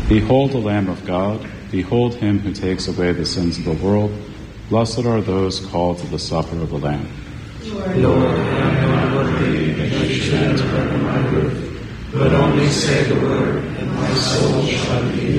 Behold the Lamb of God. Behold him who takes away the sins of the world. Blessed are those called to the supper of the Lamb. Lord, I am not worthy that you should enter under my roof, but only say the word, and my soul shall be